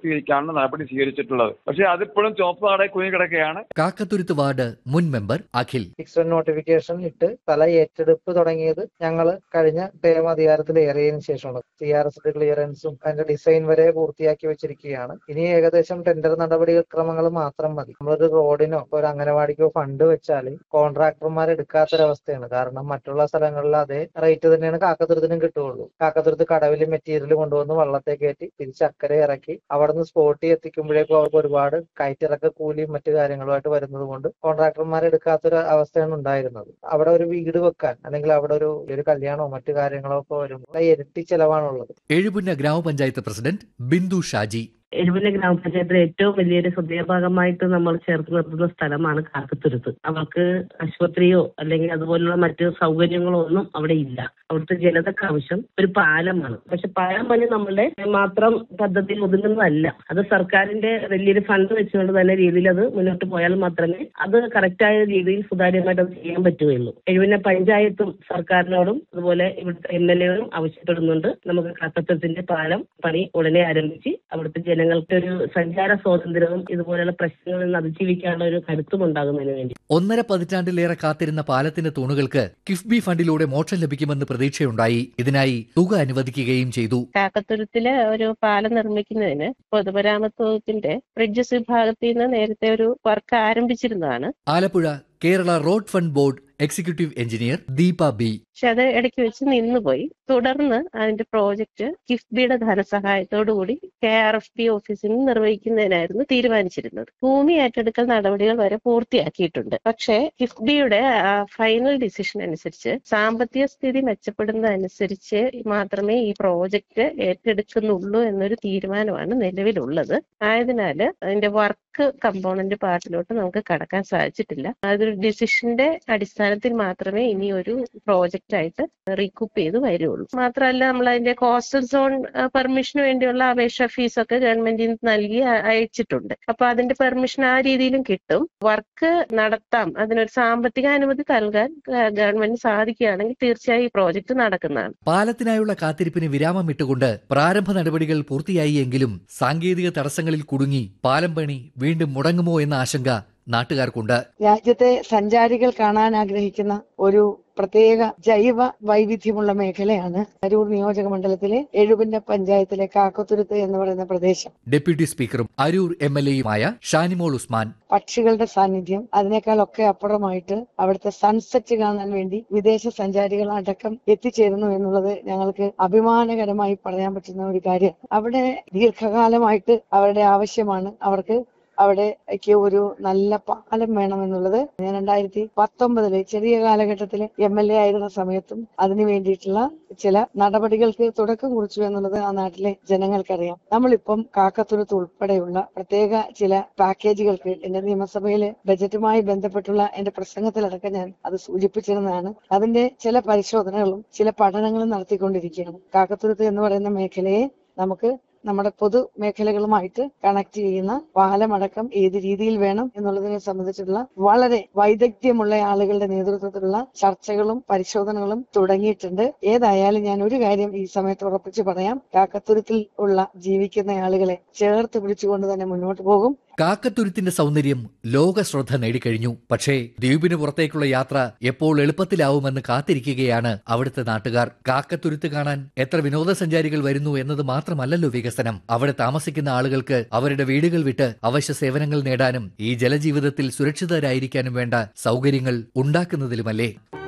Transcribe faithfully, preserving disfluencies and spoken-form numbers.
പൂർത്തീകരിക്കാനുള്ള നടപടി സ്വീകരിച്ചിട്ടുള്ളത്. പക്ഷേ അതിപ്പോഴും ചുവപ്പ് നാടേ കുഞ്ഞു കിടക്കുകയാണ്. കാക്കത്തുരുത്ത് വാർഡ് മുൻ മെമ്പർ അഖിൽ. ഫിക്സഡ് നോട്ടിഫിക്കേഷൻ ഇട്ട് സ്ഥല ഏറ്റെടുപ്പ് തുടങ്ങിയത് ഞങ്ങൾ കഴിഞ്ഞ ടേം അധികാരത്തിൽ ഏറിയതിനു ശേഷമാണ്. സി ആർ എസ് ക്ലിയറൻസും അതിന്റെ ഡിസൈൻ വരെ പൂർത്തിയാക്കി വെച്ചിരിക്കുകയാണ്. ഇനി ഏകദേശം ടെൻഡർ നടപടി ക്രമങ്ങൾ മാത്രം മതി. നമ്മളൊരു റോഡിനോ ഒരു അംഗനവാടിക്കോ ഫണ്ട് വെച്ചാൽ കോൺട്രാക്ടർമാർ എടുക്കാത്തൊരവസ്ഥയാണ്. കാരണം മറ്റുള്ള സ്ഥലങ്ങളിൽ അതേ റേറ്റ് തന്നെയാണ് കാക്കത്തുരുത്തിനും കിട്ടുകയുള്ളൂ. കാക്കത്തുരുത്ത് കടവിൽ മെറ്റീരിയൽ കൊണ്ടുവന്ന് വള്ളത്തെ കയറ്റി തിരിച്ച് അക്കരെ ഇറക്കി അവിടെ നിന്ന് സ്പോട്ടിൽ എത്തിക്കുമ്പോഴേക്കും അവർക്ക് ഒരുപാട് കയറ്റിറക്ക കൂലിയും മറ്റു കാര്യങ്ങളുമായിട്ട് വരുന്നത് കൊണ്ട് കോൺട്രാക്ടർമാർ എടുക്കാത്തൊരു അവസ്ഥയാണ് ഉണ്ടായിരുന്നത്. അവിടെ ഒരു വീട് വെക്കാൻ അല്ലെങ്കിൽ അവിടെ ഒരു ഒരു കല്യാണമോ മറ്റു കാര്യങ്ങളോ ഒക്കെ വരുമ്പോൾ ഇരട്ടി ചെലവാണുള്ളത്. എഴുപുന്ന ഗ്രാമപഞ്ചായത്ത് പ്രസിഡന്റ് ബിന്ദു ഷാജി. എഴുപുന്ന ഗ്രാമപഞ്ചായത്തിലെ ഏറ്റവും വലിയൊരു ഹൃദയഭാഗമായിട്ട് നമ്മൾ ചേർത്ത് നിർത്തുന്ന സ്ഥലമാണ് കാക്കത്തുരുത്ത്. അവർക്ക് ആശുപത്രിയോ അല്ലെങ്കിൽ അതുപോലുള്ള മറ്റു സൗകര്യങ്ങളോ ഒന്നും അവിടെ ഇല്ല. അവിടുത്തെ ജനതക്ക് ആവശ്യം ഒരു പാലമാണ്. പക്ഷെ പാലം പണി നമ്മളുടെ മാത്രം പദ്ധതിയിൽ ഒതുങ്ങുന്നതല്ല. അത് സർക്കാരിന്റെ വലിയൊരു ഫണ്ട് വെച്ചുകൊണ്ട് തന്നെ രീതിയിൽ അത് മുന്നോട്ട് പോയാൽ മാത്രമേ അത് കറക്റ്റായ രീതിയിൽ സുതാര്യമായിട്ട് അത് ചെയ്യാൻ പറ്റുകയുള്ളൂ. എഴുപുന്ന പഞ്ചായത്തും സർക്കാരിനോടും അതുപോലെ ഇവിടുത്തെ എം എൽ എകളും ആവശ്യപ്പെടുന്നുണ്ട് നമുക്ക് കാക്കത്തുരുത്തിന്റെ പാലം പണി ഉടനെ ആരംഭിച്ച് അവിടുത്തെ ജന ജനങ്ങൾക്ക് ഒരു സഞ്ചാര സ്വാതന്ത്ര്യവും ഇതുപോലെയുള്ള പ്രശ്നങ്ങളിൽ നിന്ന് അതിജീവിക്കാനുള്ള ഒരു കരുത്തും ഉണ്ടാകുന്നതിന് വേണ്ടി. ഒന്നര പതിറ്റാണ്ടിലേറെ കാത്തിരുന്ന പാലത്തിന്റെ തൂണുകൾക്ക് കിഫ്ബി ഫണ്ടിലൂടെ മോക്ഷം ലഭിക്കുമെന്ന് പ്രതീക്ഷയുണ്ടായി. ഇതിനായി തുക അനുവദിക്കുകയും ചെയ്തു. കാക്കത്തുരുത്തില് ഒരു പാലം നിർമ്മിക്കുന്നതിന് പൊതുമരാമത്ത് വകുപ്പിന്റെ ബ്രിഡ്ജസ് വിഭാഗത്തിൽ നിന്ന് നേരത്തെ ഒരു work ആരംഭിച്ചിരുന്നതാണ്. Alappuzha Kerala road fund board executive engineer Deepa B. പക്ഷെ അത് ഇടയ്ക്ക് വെച്ച് നിന്നുപോയി. തുടർന്ന് അതിന്റെ പ്രോജക്ട് കിഫ്ബിയുടെ ധനസഹായത്തോടുകൂടി കെ ആർ എഫ് പി ഓഫീസിൽ നിന്ന് നിർവഹിക്കുന്നതിനായിരുന്നു തീരുമാനിച്ചിരുന്നത്. ഭൂമി ഏറ്റെടുക്കൽ നടപടികൾ വരെ പൂർത്തിയാക്കിയിട്ടുണ്ട്. പക്ഷേ കിഫ്ബിയുടെ ഫൈനൽ ഡിസിഷൻ അനുസരിച്ച് സാമ്പത്തിക സ്ഥിതി മെച്ചപ്പെടുന്നതനുസരിച്ച് മാത്രമേ ഈ പ്രോജക്റ്റ് ഏറ്റെടുക്കുന്നുള്ളൂ എന്നൊരു തീരുമാനമാണ് നിലവിലുള്ളത്. ആയതിനാല് അതിന്റെ വർക്ക് കമ്പോണന്റ് പാർട്ടിലോട്ട് നമുക്ക് കടക്കാൻ സാധിച്ചിട്ടില്ല. അതൊരു ഡിസിഷന്റെ അടിസ്ഥാനത്തിൽ മാത്രമേ ഇനി ഒരു പ്രോജക്റ്റ് ആയിട്ട് റീകൂപ്പ് ചെയ്ത് വരുള്ളൂ. മാത്രമല്ല നമ്മൾ അതിന്റെ കോസ്റ്റൽ സോൺ പെർമിഷന് വേണ്ടിയുള്ള അപേക്ഷ ഫീസൊക്കെ ഗവൺമെന്റിൽ നിന്ന് നൽകി അയച്ചിട്ടുണ്ട്. അപ്പൊ അതിന്റെ പെർമിഷൻ ആ രീതിയിലും കിട്ടും. വർക്ക് നടത്താം. അതിനൊരു സാമ്പത്തിക അനുമതി നൽകാൻ ഗവൺമെന്റിന് സാധിക്കുകയാണെങ്കിൽ തീർച്ചയായും ഈ പ്രോജക്റ്റ് നടക്കുന്നതാണ്. പാലത്തിനായുള്ള കാത്തിരിപ്പിന് വിരാമം ഇട്ടുകൊണ്ട് പ്രാരംഭ നടപടികൾ പൂർത്തിയായി എങ്കിലും സാങ്കേതിക തടസ്സങ്ങളിൽ കുടുങ്ങി പാലം പണി വീണ്ടും മുടങ്ങുമോ എന്ന ആശങ്ക നാട്ടുകാർക്കുണ്ട്. രാജ്യത്തെ സഞ്ചാരികൾ കാണാൻ ആഗ്രഹിക്കുന്ന ഒരു പ്രത്യേക ജൈവ വൈവിധ്യമുള്ള മേഖലയാണ് അരൂർ നിയോജക മണ്ഡലത്തിലെ എഴുപുന്ന പഞ്ചായത്തിലെ കാക്കത്തുരുത്ത് എന്ന് പറയുന്ന പ്രദേശം. ഡെപ്യൂട്ടി സ്പീക്കറും അരൂർ എം എൽ എയുമായ ഷാനിമോൾ ഉസ്മാൻ. പക്ഷികളുടെ സാന്നിധ്യം, അതിനേക്കാളൊക്കെ അപ്പുറമായിട്ട് അവിടുത്തെ സൺസെറ്റ് കാണാൻ വേണ്ടി വിദേശ സഞ്ചാരികൾ അടക്കം എത്തിച്ചേരുന്നു എന്നുള്ളത് ഞങ്ങൾക്ക് അഭിമാനകരമായി പറയാൻ പറ്റുന്ന ഒരു കാര്യം. അവിടെ ദീർഘകാലമായിട്ട് അവരുടെ ആവശ്യമാണ്. അവർക്ക് അവിടേക്ക് ഒരു നല്ല പാലം വേണമെന്നുള്ളത് ഞാൻ രണ്ടായിരത്തി പത്തൊമ്പതില് ചെറിയ കാലഘട്ടത്തില് എം എൽ എ ആയിരുന്ന സമയത്തും അതിനു വേണ്ടിയിട്ടുള്ള ചില നടപടികൾക്ക് തുടക്കം കുറിച്ചു എന്നുള്ളത് ആ നാട്ടിലെ ജനങ്ങൾക്കറിയാം. നമ്മളിപ്പം കാക്കത്തുരുത്ത് ഉൾപ്പെടെയുള്ള പ്രത്യേക ചില പാക്കേജുകൾക്ക് എന്റെ നിയമസഭയിലെ ബജറ്റുമായി ബന്ധപ്പെട്ടുള്ള എന്റെ പ്രസംഗത്തിലടക്കം ഞാൻ അത് സൂചിപ്പിച്ചിരുന്നതാണ്. അതിന്റെ ചില പരിശോധനകളും ചില പഠനങ്ങളും നടത്തിക്കൊണ്ടിരിക്കുകയാണ്. കാക്കത്തുരുത്ത് എന്ന് പറയുന്ന മേഖലയെ നമുക്ക് നമ്മുടെ പൊതു മേഖലകളുമായിട്ട് കണക്ട് ചെയ്യുന്ന പാലമടക്കം ഏത് രീതിയിൽ വേണം എന്നുള്ളതിനെ സംബന്ധിച്ചിട്ടുള്ള വളരെ വൈദഗ്ധ്യമുള്ള ആളുകളുടെ നേതൃത്വത്തിലുള്ള ചർച്ചകളും പരിശോധനകളും തുടങ്ങിയിട്ടുണ്ട്. ഏതായാലും ഞാൻ ഒരു കാര്യം ഈ സമയത്ത് ഉറപ്പിച്ച് പറയാം, കാക്കത്തുരുത്തിൽ ഉള്ള ജീവിക്കുന്ന ആളുകളെ ചേർത്ത് പിടിച്ചുകൊണ്ട് തന്നെ മുന്നോട്ട് പോകും. കാക്കത്തുരുത്തിന്റെ സൗന്ദര്യം ലോക ശ്രദ്ധ നേടിക്കഴിഞ്ഞു. പക്ഷേ ദ്വീപിന് പുറത്തേക്കുള്ള യാത്ര എപ്പോൾ എളുപ്പത്തിലാവുമെന്ന് കാത്തിരിക്കുകയാണ് അവിടുത്തെ നാട്ടുകാർ. കാക്കത്തുരുത്ത് കാണാൻ എത്ര വിനോദസഞ്ചാരികൾ വരുന്നു എന്നത് മാത്രമല്ലല്ലോ വികസനം. അവിടെ താമസിക്കുന്ന ആളുകൾക്ക് അവരുടെ വീടുകൾ വിട്ട് അവശ്യ സേവനങ്ങൾ നേടാനും ഈ ജലജീവിതത്തിൽ സുരക്ഷിതരായിരിക്കാനും വേണ്ട സൗകര്യങ്ങൾ ഉണ്ടാക്കുന്നതിലുമല്ലേ.